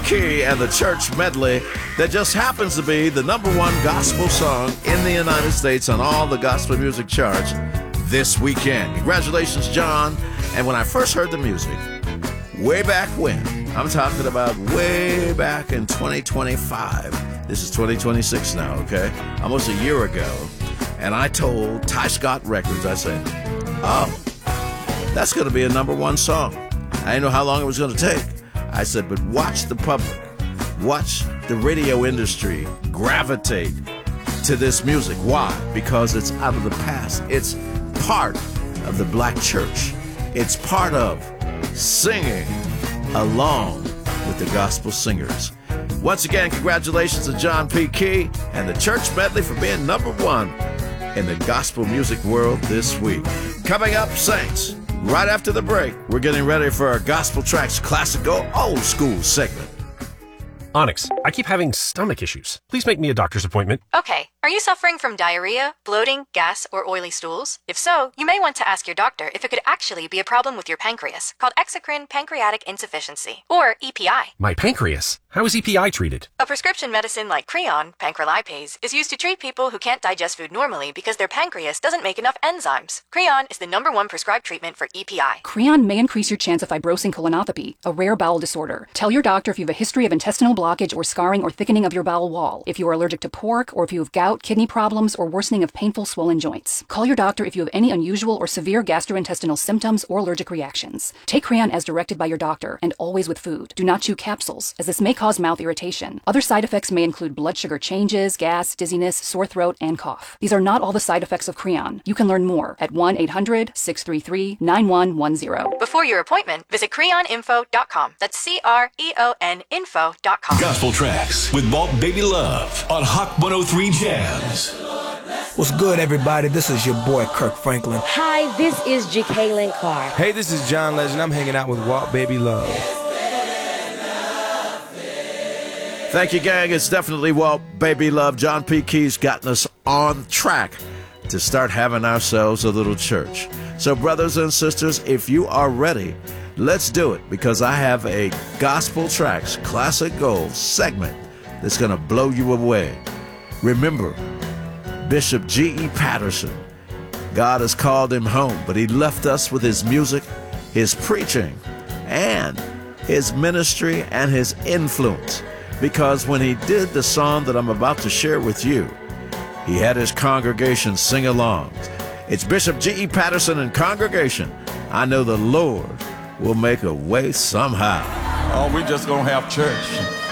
Key and the Church Medley that just happens to be the #1 gospel song in the United States on all the gospel music charts this weekend. Congratulations, John. And when I first heard the music, way back when, I'm talking about way back in 2025. This is 2026 now, okay? Almost a year ago. And I told Ty Scott Records, I said, oh, that's going to be a #1 song. I didn't know how long it was going to take. I said, but watch the public, watch the radio industry gravitate to this music. Why? Because it's out of the past. It's part of the black church. It's part of singing along with the gospel singers. Once again, congratulations to John P. Key and the Church Medley for being #1 in the gospel music world this week. Coming up, Saints, right after the break, we're getting ready for our Gospel Tracks Classical Old School segment. Onyx, I keep having stomach issues. Please make me a doctor's appointment. Okay. Are you suffering from diarrhea, bloating, gas, or oily stools? If so, you may want to ask your doctor if it could actually be a problem with your pancreas, called exocrine pancreatic insufficiency, or EPI. My pancreas? How is EPI treated? A prescription medicine like Creon, pancrelipase, is used to treat people who can't digest food normally because their pancreas doesn't make enough enzymes. Creon is the #1 prescribed treatment for EPI. Creon may increase your chance of fibrosing colonopathy, a rare bowel disorder. Tell your doctor if you have a history of intestinal blockage or scarring or thickening of your bowel wall, if you are allergic to pork, or if you have gout, kidney problems, or worsening of painful swollen joints. Call your doctor if you have any unusual or severe gastrointestinal symptoms or allergic reactions. Take Creon as directed by your doctor, and always with food. Do not chew capsules, as this may cause mouth irritation. Other side effects may include blood sugar changes, gas, dizziness, sore throat, and cough. These are not all the side effects of Creon. You can learn more at 1-800-633-9110. Before your appointment, visit creoninfo.com. That's CREON info.com. Gospel Tracks with Walt Baby Love on Hot 103 Jams. What's good, everybody? This is your boy, Kirk Franklin. Hi, this is Jacqueline Carr. Hey, this is John Legend. I'm hanging out with Walt Baby Love. Thank you, gang. It's definitely Walt Baby Love. John P. Key's gotten us on track to start having ourselves a little church. So, brothers and sisters, if you are ready, let's do it, because I have a Gospel Tracks Classic Gold segment that's going to blow you away. Remember, Bishop G.E. Patterson, God has called him home, but he left us with his music, his preaching, and his ministry and his influence. Because when he did the song that I'm about to share with you, he had his congregation sing along. It's Bishop G.E. Patterson and congregation. I know the Lord will make a way somehow. Oh, we just gonna have church.